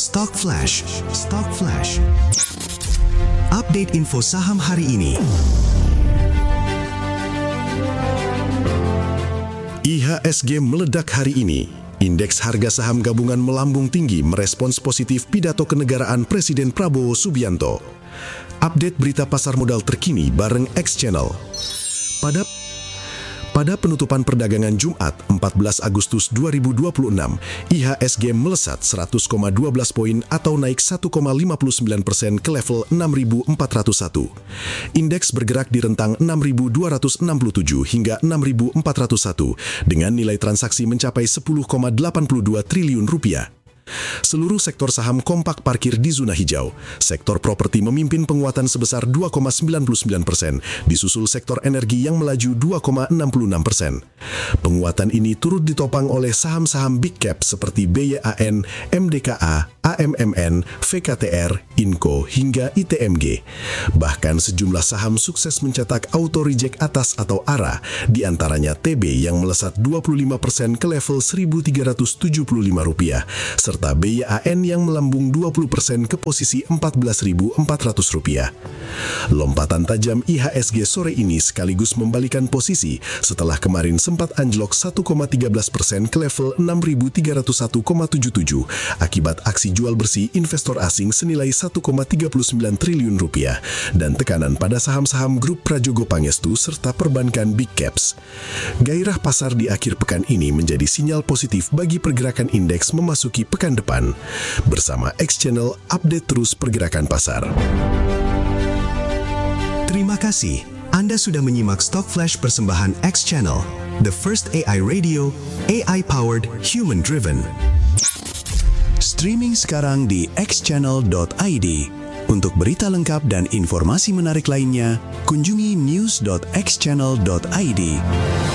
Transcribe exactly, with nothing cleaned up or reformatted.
Stock Flash, Stock Flash. Update info saham hari ini. I H S G meledak hari ini. Indeks harga saham gabungan melambung tinggi merespons positif pidato kenegaraan Presiden Prabowo Subianto. Update berita pasar modal terkini bareng X Channel. Pada Pada penutupan perdagangan Jumat empat belas Agustus dua ribu dua puluh enam, I H S G melesat seratus koma satu dua poin atau naik satu koma lima sembilan persen ke level enam ribu empat ratus satu. Indeks bergerak di rentang enam ribu dua ratus enam puluh tujuh hingga enam ribu empat ratus satu dengan nilai transaksi mencapai sepuluh koma delapan dua triliun rupiah. Seluruh sektor saham kompak parkir di zona hijau. Sektor properti memimpin penguatan sebesar dua koma sembilan sembilan persen, disusul sektor energi yang melaju dua koma enam enam persen. Penguatan ini turut ditopang oleh saham-saham big cap seperti B Y A N, M D K A, A M M N, V K T R, Inco, hingga I T M G. Bahkan sejumlah saham sukses mencetak auto reject atas atau A R A, di antaranya T B yang melesat dua puluh lima persen ke level seribu tiga ratus tujuh puluh lima rupiah, serta B Y A N yang melambung dua puluh persen ke posisi empat belas ribu empat ratus rupiah. Lompatan tajam I H S G sore ini sekaligus membalikan posisi setelah kemarin sempat anjlok satu koma tiga belas persen ke level enam ribu tiga ratus satu koma tujuh tujuh akibat aksi jual bersih investor asing senilai satu koma tiga sembilan triliun rupiah dan tekanan pada saham-saham grup Prajogo Pangestu serta perbankan big caps. Gairah pasar di akhir pekan ini menjadi sinyal positif bagi pergerakan indeks memasuki pekan depan. Bersama X Channel, update terus pergerakan pasar. Terima kasih. Anda sudah menyimak Stock Flash persembahan X Channel, the first A I radio, A I-powered, human-driven. Streaming sekarang di x channel dot i d. Untuk berita lengkap dan informasi menarik lainnya, kunjungi news dot x channel dot i d.